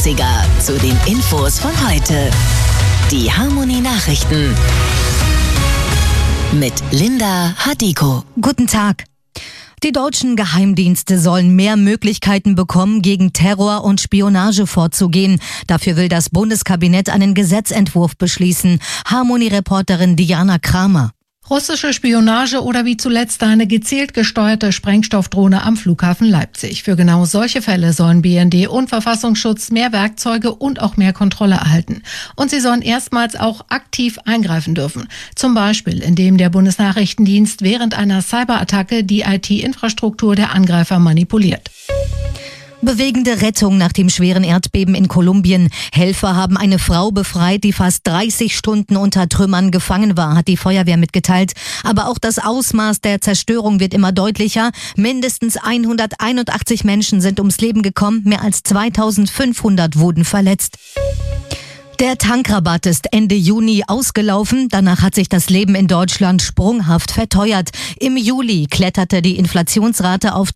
80er zu den Infos von heute. Die Harmony Nachrichten mit Linda Hadiko. Guten Tag. Die deutschen Geheimdienste sollen mehr Möglichkeiten bekommen, gegen Terror und Spionage vorzugehen. Dafür will das Bundeskabinett einen Gesetzentwurf beschließen. Harmony-Reporterin Diana Kramer. Russische Spionage oder wie zuletzt eine gezielt gesteuerte Sprengstoffdrohne am Flughafen Leipzig. Für genau solche Fälle sollen BND und Verfassungsschutz mehr Werkzeuge und auch mehr Kontrolle erhalten. Und sie sollen erstmals auch aktiv eingreifen dürfen. Zum Beispiel, indem der Bundesnachrichtendienst während einer Cyberattacke die IT-Infrastruktur der Angreifer manipuliert. Bewegende Rettung nach dem schweren Erdbeben in Kolumbien. Helfer haben eine Frau befreit, die fast 30 Stunden unter Trümmern gefangen war, hat die Feuerwehr mitgeteilt. Aber auch das Ausmaß der Zerstörung wird immer deutlicher. Mindestens 181 Menschen sind ums Leben gekommen, mehr als 2500 wurden verletzt. Der Tankrabatt ist Ende Juni ausgelaufen. Danach hat sich das Leben in Deutschland sprunghaft verteuert. Im Juli kletterte die Inflationsrate auf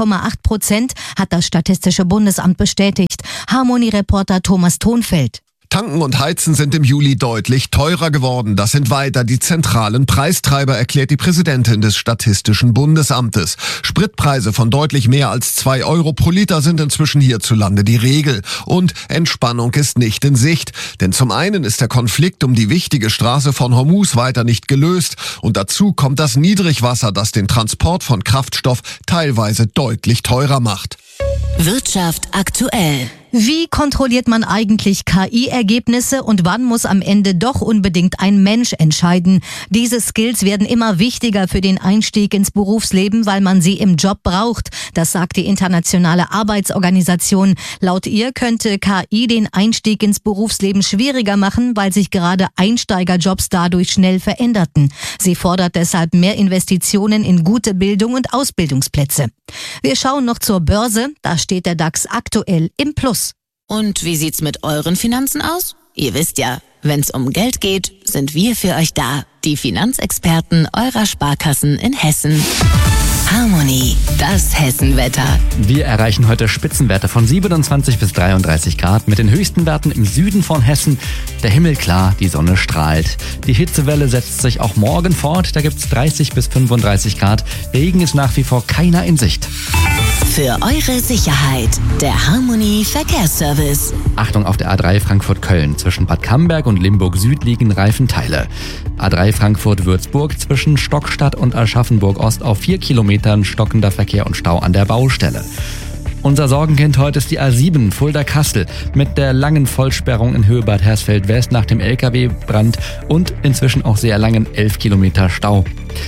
2,8%, hat das Statistische Bundesamt bestätigt. Harmony-Reporter Thomas Thonfeld. Tanken und Heizen sind im Juli deutlich teurer geworden. Das sind weiter die zentralen Preistreiber, erklärt die Präsidentin des Statistischen Bundesamtes. Spritpreise von deutlich mehr als 2 Euro pro Liter sind inzwischen hierzulande die Regel. Und Entspannung ist nicht in Sicht. Denn zum einen ist der Konflikt um die wichtige Straße von Hormuz weiter nicht gelöst. Und dazu kommt das Niedrigwasser, das den Transport von Kraftstoff teilweise deutlich teurer macht. Wirtschaft aktuell. Wie kontrolliert man eigentlich KI-Ergebnisse und wann muss am Ende doch unbedingt ein Mensch entscheiden? Diese Skills werden immer wichtiger für den Einstieg ins Berufsleben, weil man sie im Job braucht. Das sagt die Internationale Arbeitsorganisation. Laut ihr könnte KI den Einstieg ins Berufsleben schwieriger machen, weil sich gerade Einsteigerjobs dadurch schnell veränderten. Sie fordert deshalb mehr Investitionen in gute Bildung und Ausbildungsplätze. Wir schauen noch zur Börse. Da steht der DAX aktuell im Plus. Und wie sieht's mit euren Finanzen aus? Ihr wisst ja, wenn's um Geld geht, sind wir für euch da. Die Finanzexperten eurer Sparkassen in Hessen. Harmony, das Hessenwetter. Wir erreichen heute Spitzenwerte von 27 bis 33 Grad mit den höchsten Werten im Süden von Hessen. Der Himmel klar, die Sonne strahlt. Die Hitzewelle setzt sich auch morgen fort. Da gibt's 30 bis 35 Grad. Regen ist nach wie vor keiner in Sicht. Für eure Sicherheit, der Harmony Verkehrsservice. Achtung auf der A3 Frankfurt-Köln. Zwischen Bad Camberg und Limburg Süd liegen Reifenteile. A3 Frankfurt-Würzburg zwischen Stockstadt und Aschaffenburg-Ost auf 4 Kilometern stockender Verkehr und Stau an der Baustelle. Unser Sorgenkind heute ist die A7 Fulda-Kassel mit der langen Vollsperrung in Höhe Bad Hersfeld-West nach dem LKW-Brand und inzwischen auch sehr langen 11 Kilometer Stau.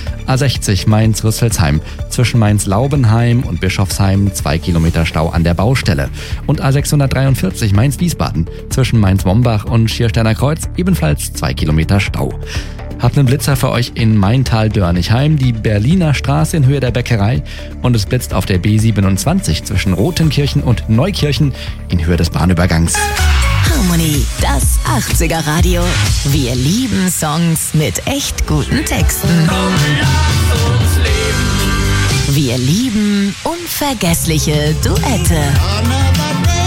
A60 Mainz-Rüsselsheim zwischen Mainz-Laubenheim und Bischofsheim 2 Kilometer Stau an der Baustelle. Und A643 Mainz-Wiesbaden zwischen Mainz-Wombach und Schiersteiner Kreuz ebenfalls 2 Kilometer Stau. Hab einen Blitzer für euch in Maintal-Dörnigheim, die Berliner Straße in Höhe der Bäckerei und es blitzt auf der B27 zwischen Rotenkirchen und Neukirchen in Höhe des Bahnübergangs. Harmony, das 80er Radio. Wir lieben Songs mit echt guten Texten. Wir lieben unvergessliche Duette.